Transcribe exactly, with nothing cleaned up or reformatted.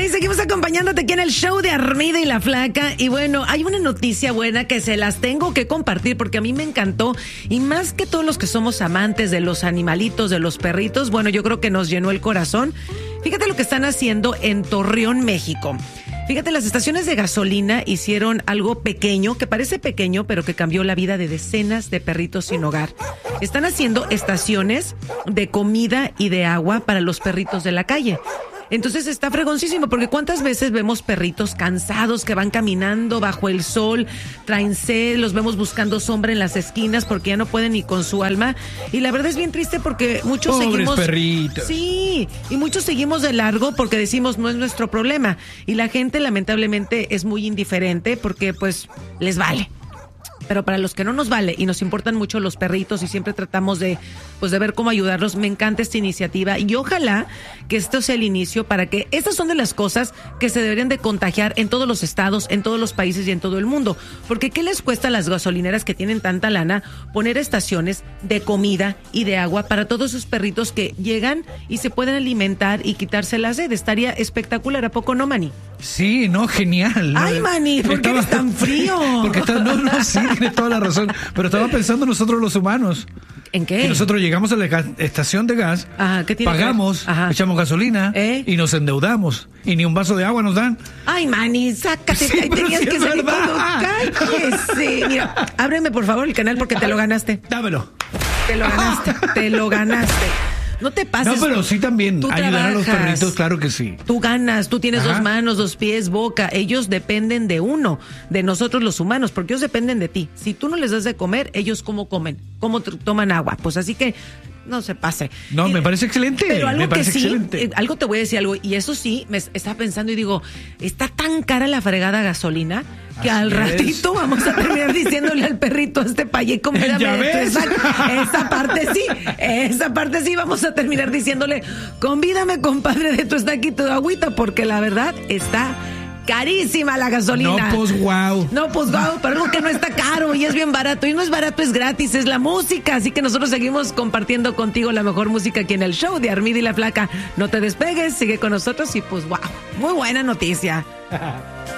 seguimos acompañándote aquí en el show de Armida y la Flaca. Y bueno, hay una noticia buena que se las tengo que compartir porque a mí me encantó. Y más que todos los que somos amantes de los animalitos, de los perritos, bueno, yo creo que nos llenó el corazón. Fíjate lo que están haciendo en Torreón, México. Fíjate, las estaciones de gasolina hicieron algo pequeño, que parece pequeño, pero que cambió la vida de decenas de perritos sin hogar. Están haciendo estaciones de comida y de agua para los perritos de la calle. Entonces está fregoncísimo, porque ¿cuántas veces vemos perritos cansados que van caminando bajo el sol, traen sed, los vemos buscando sombra en las esquinas porque ya no pueden ni con su alma? Y la verdad es bien triste porque muchos Pobres seguimos... perritos. Sí, y muchos seguimos de largo porque decimos no es nuestro problema. Y la gente lamentablemente es muy indiferente porque pues les vale. Pero para los que no nos vale y nos importan mucho los perritos y siempre tratamos de, pues de ver cómo ayudarlos, me encanta esta iniciativa y ojalá que esto sea el inicio para que estas son de las cosas que se deberían de contagiar en todos los estados, en todos los países y en todo el mundo. Porque ¿qué les cuesta a las gasolineras que tienen tanta lana poner estaciones de comida y de agua para todos esos perritos que llegan y se pueden alimentar y quitarse la sed? Estaría espectacular, ¿a poco no, Manny? Sí, no, genial. Ay, Manny, ¿por qué Estaba- eres tan frío? Porque está, no, no, sí, tienes toda la razón. Pero estaba pensando nosotros los humanos. ¿En qué? Que nosotros llegamos a la gas- estación de gas, Ajá, ¿qué tiene que ver? pagamos, Ajá. echamos gasolina ¿Eh? y nos endeudamos. Y ni un vaso de agua nos dan. Ay, Manny, sácate. Sí, Ay, pero tenías sí que es salir verdad. cuando cállese. Mira, ábreme por favor el canal porque te lo ganaste. Dámelo. Te lo ganaste. Te lo ganaste. No te pases. No, pero sí también Tú ayudar a los trabajas. perritos, claro que sí. Tú ganas, tú tienes Ajá. dos manos, dos pies, boca. Ellos dependen de uno, de nosotros los humanos, porque ellos dependen de ti. Si tú no les das de comer, ellos cómo comen, cómo t- toman agua. Pues así que no se pase. No, Y- me parece excelente. Pero algo me que parece sí, excelente. eh, algo te voy a decir algo, y eso sí, me es- estaba pensando y digo, está tan cara la fregada gasolina que Así al es. ratito vamos a terminar diciéndole al perrito, a este payé, convídame ¿Ya de tu ves? esa, esa parte sí, esa parte sí vamos a terminar diciéndole, convídame, compadre, de tu estaquito de agüita, porque la verdad está carísima la gasolina. No, pues wow. No, pues wow, pero algo que no está caro y es bien barato. Y no es barato, es gratis, es la música. Así que nosotros seguimos compartiendo contigo la mejor música aquí en el show de Armida y la Flaca. No te despegues, sigue con nosotros y pues wow, muy buena noticia.